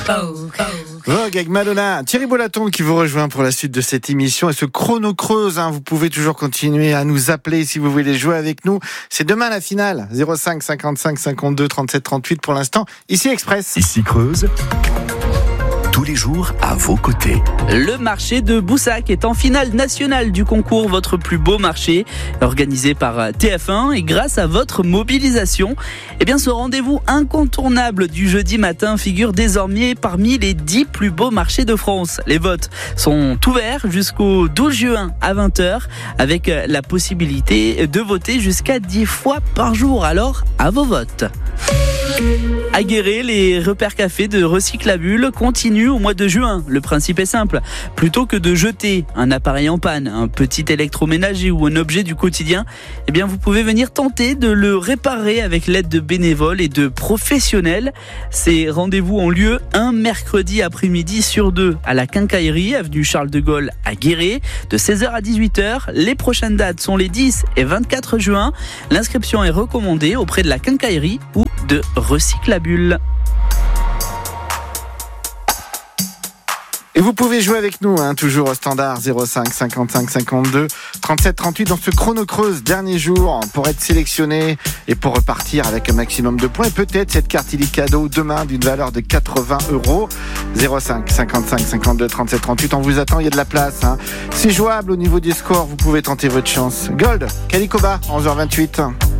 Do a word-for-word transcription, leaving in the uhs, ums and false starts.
Vogue avec Madonna, Thierry Bolaton qui vous rejoint pour la suite de cette émission et ce chrono creuse, hein, vous pouvez toujours continuer à nous appeler si vous voulez jouer avec nous. C'est demain la finale, zéro cinq cinquante-cinq cinquante-deux trente-sept trente-huit pour l'instant. Ici Express. Ici Creuse. Tous les jours à vos côtés. Le marché de Boussac est en finale nationale du concours Votre plus beau marché, organisé par T F un, et grâce à votre mobilisation, eh bien ce rendez-vous incontournable du jeudi matin figure désormais parmi les dix plus beaux marchés de France. Les votes sont ouverts jusqu'au douze juin à vingt heures, avec la possibilité de voter jusqu'à dix fois par jour. Alors, à vos votes. À Guéret, les repères cafés de Recyclabule continuent au mois de juin. Le principe est simple. Plutôt que de jeter un appareil en panne, un petit électroménager ou un objet du quotidien, eh bien vous pouvez venir tenter de le réparer avec l'aide de bénévoles et de professionnels. Ces rendez-vous ont lieu un mercredi après-midi sur deux à la Quincaillerie, avenue Charles de Gaulle à Guéret, de seize heures à dix-huit heures. Les prochaines dates sont les dix et vingt-quatre juin. L'inscription est recommandée auprès de la Quincaillerie ou de Recyclabule. Et vous pouvez jouer avec nous, hein, toujours au standard zéro cinq cinquante-cinq cinquante-deux trente-sept trente-huit dans ce chrono creuse dernier jour pour être sélectionné et pour repartir avec un maximum de points et peut-être cette carte illicadeau demain d'une valeur de quatre-vingts euros. zéro cinq cinquante-cinq cinquante-deux trente-sept trente-huit, on vous attend, il y a de la place, hein. C'est jouable au niveau des scores, vous pouvez tenter votre chance. Gold, Calicoba, onze heures vingt-huit.